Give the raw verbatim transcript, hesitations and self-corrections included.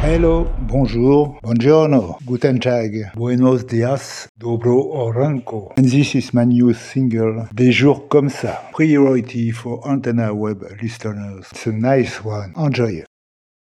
Hello, bonjour, buongiorno, guten Tag, buenos dias, dobro oranko. And this is my new single, Des jours comme ça. Priority for Antenna Web listeners. It's a nice one. Enjoy.